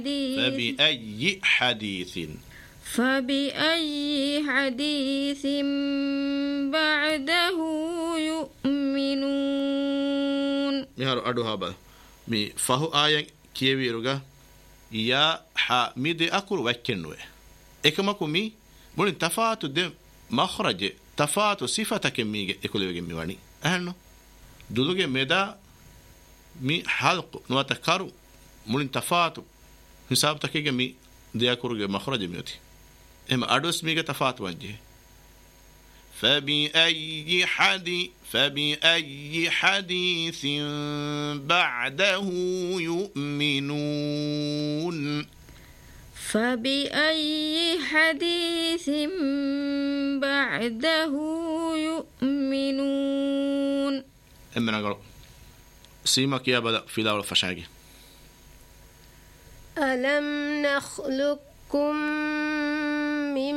فبأي حديث بعده يؤمنون مهار أدوها با مي فهو آية كيويروغا يا حميد أكل وكنوه إكماكو مي مولين تفاتو دم مخرج تفاتو صفتك ميجي إكوليوغي ميواني أهلنو دولوغي ميدا مي حلق نواتكارو مولين تفاتو حساب تكيغي مي دياكوروغي مخرج ميوتي إما أدوس ميجي تفاتو وانجي فبأي حديث بعده يؤمنون فبأي حديث بعده يؤمنون إما نقول سيما كيا بدأ في دولة فشاقي ألم نخلقكم من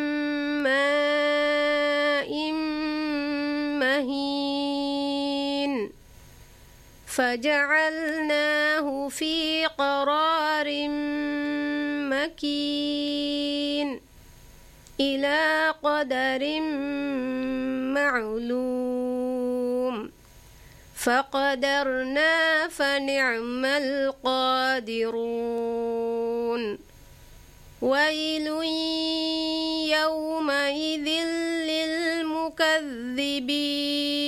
ماء مهين فجعلناه في قرار مكين إلى قدر معلوم فقدرنا فنعم القادرون ويل يومئذ للمكذبين